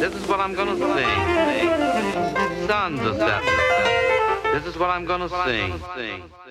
This is what I'm gonna sing. Sons are setting. This is what I'm gonna sing.